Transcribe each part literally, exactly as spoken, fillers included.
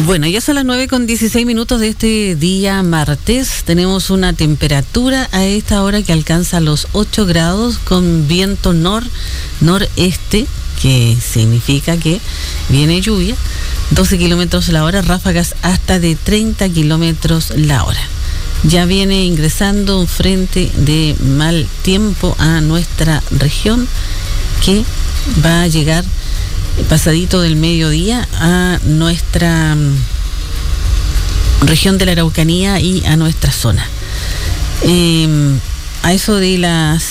Bueno, ya son las nueve con dieciséis minutos de este día martes. Tenemos una temperatura a esta hora que alcanza los ocho grados con viento nor, noreste, que significa que viene lluvia, doce kilómetros la hora, ráfagas hasta de treinta kilómetros la hora. Ya viene ingresando un frente de mal tiempo a nuestra región que va a llegar pasadito del mediodía a nuestra región de la Araucanía y a nuestra zona. Eh, a eso de las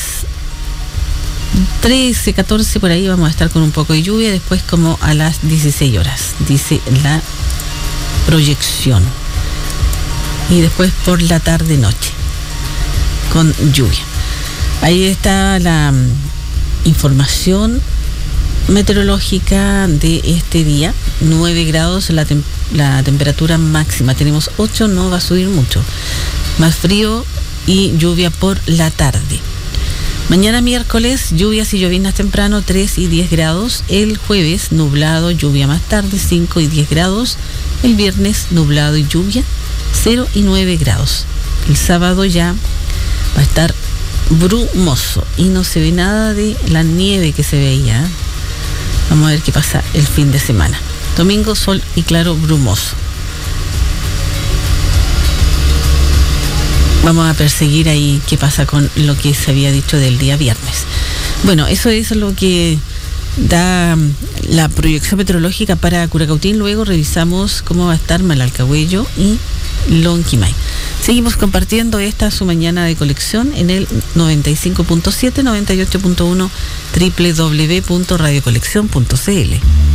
trece, catorce por ahí vamos a estar con un poco de lluvia, después como a las dieciséis horas, dice la proyección. Y después por la tarde-noche con lluvia. Ahí está la información meteorológica de este día. Nueve grados la, tem- la temperatura máxima, tenemos ocho, no va a subir mucho, más frío y lluvia por la tarde. Mañana miércoles, lluvias y lloviznas temprano, tres y diez grados. El jueves, nublado, lluvia más tarde, cinco y diez grados. El viernes, nublado y lluvia, cero y nueve grados. El sábado ya va a estar brumoso y no se ve nada de la nieve que se veía. Vamos a ver qué pasa el fin de semana. Domingo, sol y claro, brumoso. Vamos a perseguir ahí qué pasa con lo que se había dicho del día viernes. Bueno, eso es lo que da la proyección meteorológica para Curacautín. Luego revisamos cómo va a estar Malalcahuello y Lonquimay. Seguimos compartiendo esta su mañana de colección en el noventa y cinco punto siete, noventa y ocho punto uno, doble u doble u doble u punto radio colección punto c l.